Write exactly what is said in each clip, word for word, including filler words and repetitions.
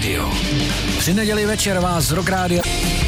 Radio. Při neděli večer vás Rock Radio.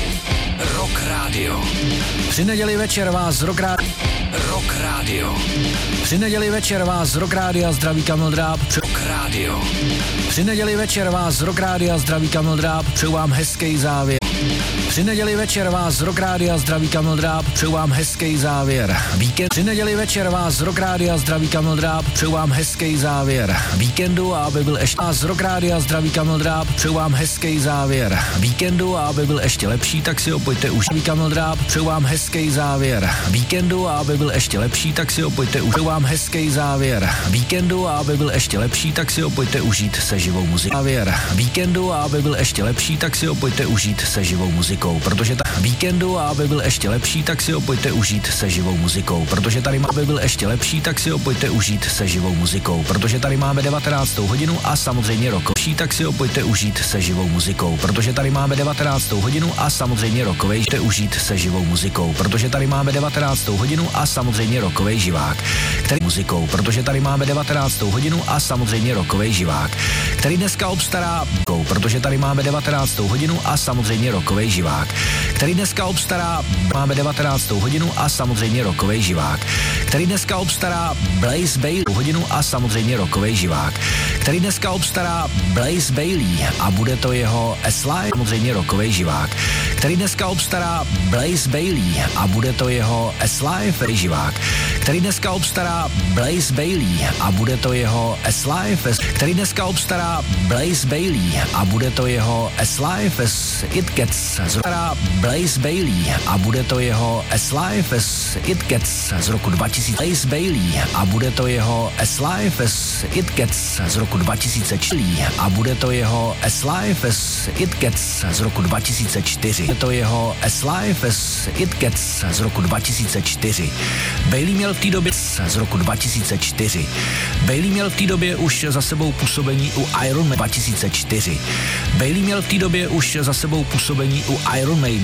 Rock Radio. Při neděli večer vás Rock Radio. Rock Radio. Při neděli večer vás Rock Radio zdraví Kamil Dráb. Rock Radio. Při neděli večer vás Rock Radio zdraví Kamil Dráb. Přeju vám hezký závěr. Při neděli večer vás Rock Radio zdraví Kamil Dráb. Přeju vám hezký závěr. Víkend. Při neděli večer vás Rock Radio zdraví Kamil Dráb. Přeju vám hezký závěr. Víkendu, a aby byl ještě vás Rock Radio zdraví Kamil Dráb. Přeju vám hezký závěr. Víkendu, a aby byl ještě lepší, tak si ho pojďte už. Kamil Dráb. Přeju vám hezký závěr. Víkendu, a aby byl ještě lepší, tak si ho pojďte už. Přeju vám hezký závěr. Víkendu, a aby byl ještě lepší, tak si ho pojďte užít se živou muzikou. Závěr. Víkendu, a aby byl ještě lepší, tak si ho pojďte užít se živou muzikou, protože ta víkendu, a aby byl ještě lepší, tak si ho pojďte užít se živou muzikou, protože tady má, aby byl ještě lepší, tak si ho pojďte užít se živou muzikou, protože tady máme devatenáctou hodinu a samozřejmě rokový, tak si ho pojďte užít se živou muzikou, protože tady máme devatenáctou hodinu a samozřejmě rokovej, pojďte užít se živou muzikou, protože tady máme devatenáctou hodinu a samozřejmě rokovej živák, který muzikou, protože tady máme devatenáctou hodinu a samozřejmě rokovej živák, který dneska obstará, protože tady máme devatenáctou hodinu a samozřejmě rokovej živák, který dneska obstará, máme devatenáctou hodinu a samozřejmě rokovej živák, který dneska obstará Blaze Bailey hodinu a samozřejmě rokovej živák, který dneska obstará Blaze Bailey a bude to jeho S-Live, samozřejmě rokovej živák, který dneska obstará Blaze Bailey a bude to jeho S-Live živák, který dneska obstará Blaze Bailey a bude to jeho S-Live, který dneska obstará Blaze Bailey a bude to jeho S-Live It Gets z Blaze Bailey a bude to jeho S-Live It Gets z roku dva tisíce Blaze Bailey a bude to jeho S-Live It Gets z roku dva tisíce čtyři a bude to jeho S-Live It Gets z roku dva tisíce čtyři. Je to jeho S-Live It Gets z roku dva tisíce čtyři. Bailey měl v té době z roku dva tisíce čtyři. Bailey měl v té době už za sebou působení u Iron Man dva tisíce čtyři. Bailey měl v té době už za sebou působení u Iron Maiden